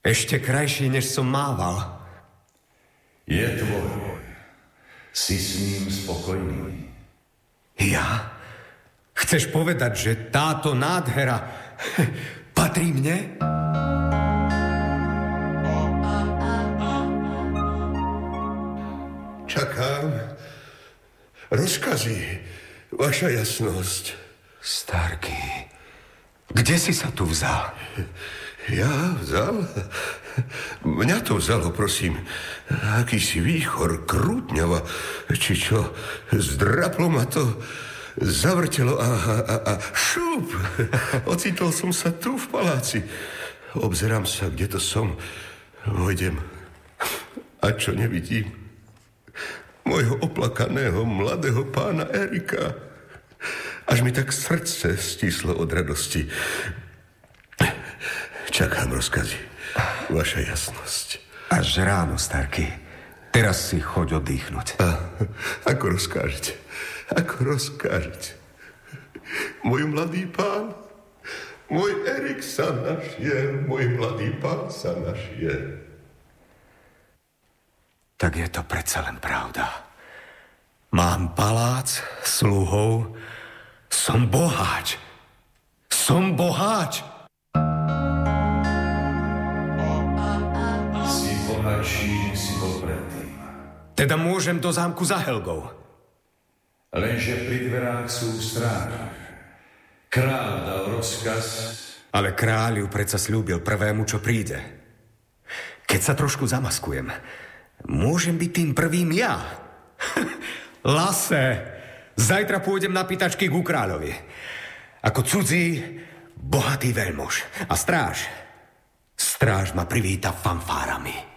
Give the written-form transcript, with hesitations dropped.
Ešte krajší, než som mával. Je tvoj. Si s ním spokojný. Ja? Chceš povedať, že táto nádhera patrí mne? Čakám rozkazy, vaša jasnosť. Starky, kde si sa tu vzal? Ja vzal? Mňa to vzalo, prosím. Akýsi výchor, krútňava, či čo. Zdraplo ma to, zavrtelo a šup. Ocitol som sa tu v paláci. Obzerám sa, kde to som. Vojdem. A čo nevidím? Mojho oplakaného mladého pána Erika. Až mi tak srdce stíslo od radosti. Čakám rozkazy, vaša jasnosť. Až ráno, Starky. Teraz si choď oddychnúť. Ako rozkážete? Ako rozkážete? Môj mladý pán, môj Erik sa našiel, môj mladý pán sa našiel. Tak je to predsa len pravda. Mám palác, sluhov, som boháč. Som boháč. Si bohatší, než si bol predtým. Teda môžem do zámku za Helgou. Lenže pri dverách sú stráži. Kráľ dal rozkaz. Ale kráľ ju predsa sľúbil prvému, čo príde. Keď sa trošku zamaskujem, môžem byť tým prvým ja. Lase, zajtra pôjdem na pýtačky ku kráľovi. Ako cudzí, bohatý veľmož. A stráž ma privíta fanfárami.